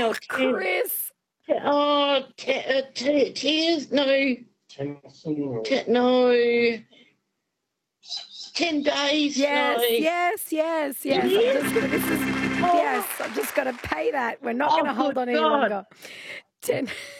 Oh, Chris. Tears? No. No. 10 days? Yes, No. yes. Yes. Yes, I'm just going to pay that. We're not going to hold on any longer. 10